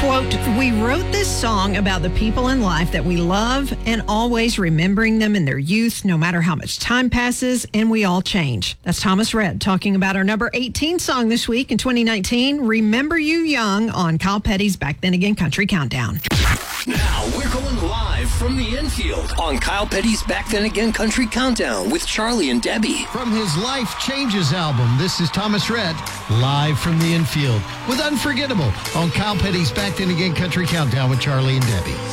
Quote, we wrote this song about the people in life that we love and always remembering them in their youth, no matter how much time passes, and we all change. That's Thomas Rhett talking about our number 18 song this week in 2019, Remember You Young, on Kyle Petty's Back Then Again Country Countdown. Now we're going live from the infield on Kyle Petty's Back Then Again Country Countdown with Charlie and Debbie. From his Life Changes album, this is Thomas Rhett, live from the infield with Unforgettable on Kyle Petty's Back Then Again Country Countdown with Charlie and Debbie.